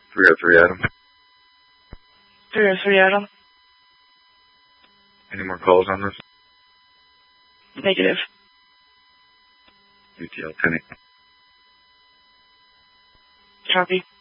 303 Adam. 303 Adam. Any more calls on this? Negative. UTL 10. Copy.